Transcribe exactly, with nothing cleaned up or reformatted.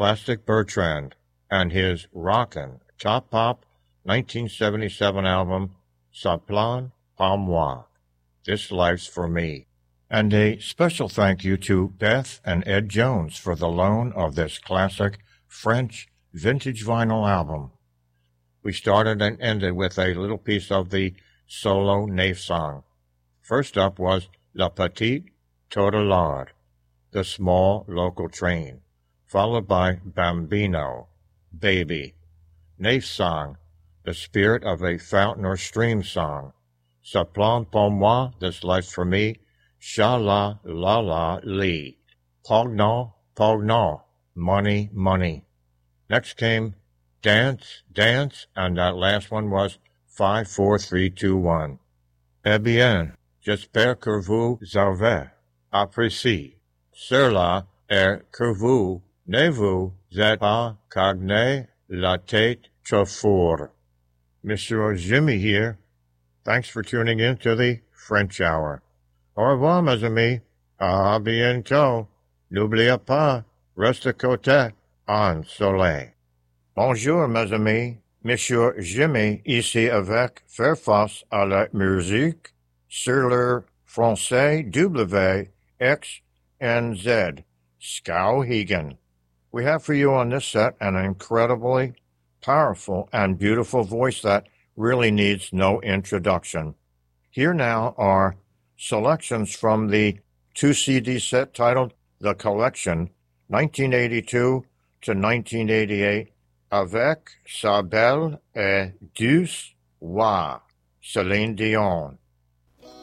Plastic Bertrand and his rockin' Top Pop nineteen seventy-seven album, Ça plane pas moi, This Life's for Me. And a special thank you to Beth and Ed Jones for the loan of this classic French vintage vinyl album. We started and ended with a little piece of the solo Naif song. First up was La Petite Tourtelade, the small local train, followed by Bambino, Baby. Naif's song, the spirit of a fountain or stream song. Ça plane pour moi, This Life's for Me, Sha la la la lee. Pognon, pognon, money, money. Next came Dance, Dance, and that last one was five, four, three, two, one. Eh bien, j'espère que vous avez apprécié cela et que vous ne vous êtes pas cagné la tête trop fort. Monsieur Jimmy here. Thanks for tuning in to the French Hour. Au revoir, mes amis. À bientôt. N'oubliez pas, reste côté en soleil. Bonjour, mes amis. Monsieur Jimmy ici avec faire face à la musique sur le français W X N Z, Skowhegan. We have for you on this set an incredibly powerful and beautiful voice that really needs no introduction. Here now are selections from the two C D set titled The Collection, nineteen eighty-two to nineteen eighty-eight, avec sa belle et douce voix, Céline Dion.